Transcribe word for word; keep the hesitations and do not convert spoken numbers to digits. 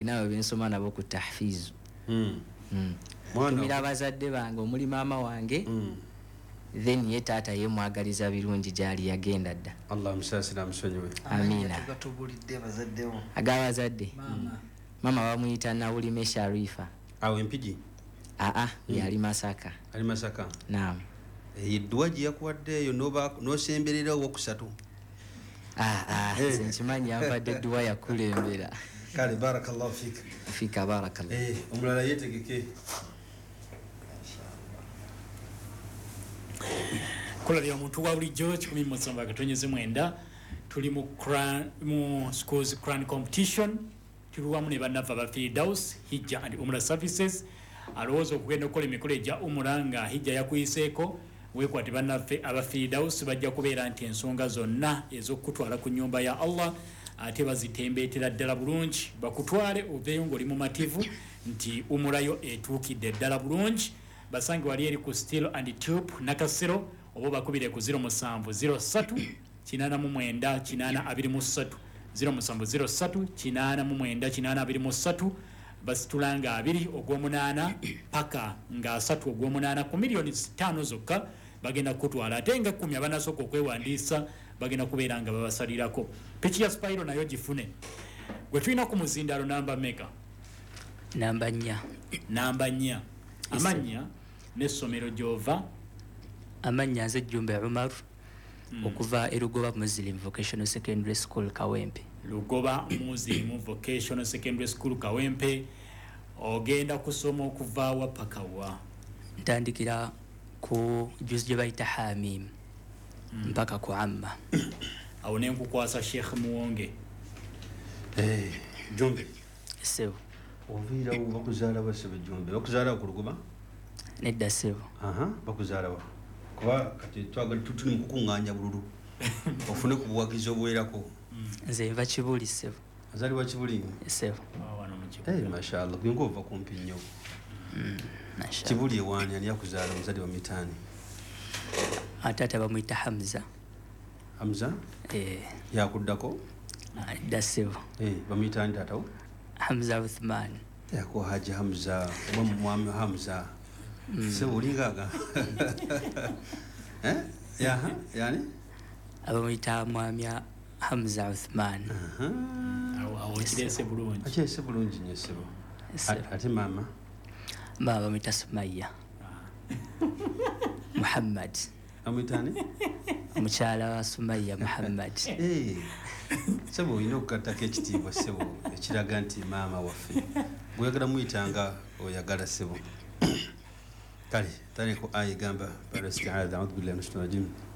nawe bensoma nabo ku tahfiz. Mm. Mm. Tumira abazadde bange omuli maama wange. Mm. Then ye taata ye mwagaliza birungi gyali yagenda dda. Allah musasira musonyiwe. Amina. Tugatubulidde bazaddewo. Agabazadde. Mama. Mama bamuyita Nawulime Sharifa. Awe mpigi. Ah ah, mm. yali Masaka. Ali Masaka. Naam. Eddwa gye yakuwaddeeyo noba nosemberera owokusatu. Ah ah, nkimanyi yavadde edduwa yakulembera. Kale barakallahu fik. Fika barakallahu. Eh, omulala yetegeke. Kola lya muntu wa bulijjo kikumi mu nsamba katonyeze mwenda tuli mu mu schools crown competition tuluwamu ne bannaffe aba Firdaus Hijja and Umrah Services alowooza okugenda okukola emikolo egya umura nga hijja yakuyiseeko weekwate bannaffe aba Firdaus bajja kubeera nti ensonga zonna ez'okutwala ku nnyumba ya Allah ate bazitembeetera ddala bulungi bakutwale oveeyo ng'oli mumativu nti umurayo etuukidde ddala bulungi basange wali eri ku Steel and Tube Nakasero oba bakubire ku zero musanvu zero ssatu kinaana mu mwenda kinaana abiri mu ssatu zero musanvu zero ssatu kinaana mu mwenda kinaana abiri mu ssatu basitulanga abiri ogw'omunaana paka nga asatu ogw'omunaana ku miliyoni ttaano zokka bagenda kutwala ate nga kkumi abanasooka okwewandiisa bagenda kubeera nga babasalirako piki ya Spiro nayo gifune gwe tulina ku muzindaalo namba meka namba nnya namba nnya amannya n'essomero gy'ova amanya nze Jumbe Umar mm. okuva erugoba Muslim Vocational Secondary School Kawempe. Lugoba Muslim Vocational Secondary School Kawempe ogenda kusoma okuva wa pakawa ntandikira ku juzi gye bayita Hamim mm. mpaka ku Amma. Awo ne nkukwasa Sheikh Muwonge. Eh, Jumbe Sebo ovira uva kuzaala basebe Jumbe bakuzaala ku Lugoba nedda sebo. Aha bakuzaala wa kuba kati twagala tutuli mu kukuŋŋaanya bululu ofune ku buwagizi obuwerako. Nze nva Kibuli sebo. Azaliwa Kibuli sebo. Eh mashallah gwe ngova kumpi nnyo. Mashallah. Kibuli ewaani ani yakuzaala omuzadde wa Mitaani? Ataata bamuyita Hamza. Hamza? Eh. Yakuddako? Dda sebo. Eh bamuyita ani taatawo? Hamza Uthman. Yako Haji Hamza oba Mwami Hamza. Mm. Sebo ulingaga. Eh? Ya yani? Abamuyita Mwami Hamza Uthman. Aha. Awo awo kirese bulungi. Akirese bulungi nnyo sebo. Ate mama? Mama bamuyita Sumaya. Muhammad. Amwitani? Mukyala wa Sumaya Muhammad. Eh. Sebo olina okugattako ekitiibwa sebo ekiraga nti maama waffe bweyagala muyitanga oyagala sebo. Kale tani ko ayi gamba bala isti'adha a'udhu billahi minash shaitanir rajim.